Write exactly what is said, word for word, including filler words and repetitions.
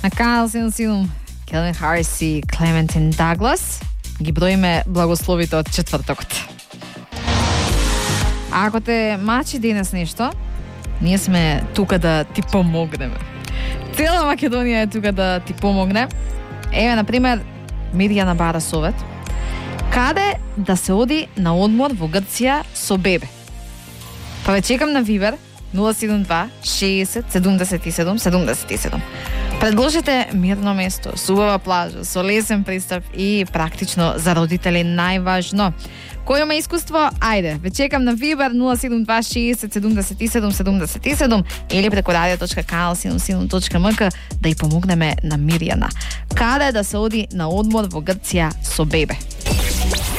На Канал седумдесет и седум Келвин Харис и Клементин Даглас ги броиме благословите од четвртокот. А ако те мачи денес нешто, ние сме тука да ти помогнеме. Цела Македонија е тука да ти помогне. Еве, например, Мирјана бара совет. Каде да се оди на одмор во Грција со бебе? Па ве чекам на Вибер нула седум два шеесет седумдесет и седум седумдесет и седум. Предложете мирно место, со убава плажа, со лесен пристап и практично за родители најважно. Кој има искуство? Ајде, ве чекам на Вибер нула седум два шеесет седумдесет и седум седумдесет и седум или преку радио точка канал седумдесет и седум точка ем ка да ја помогнеме на Мирјана. Каде да се оди на одмор во Грција со бебе?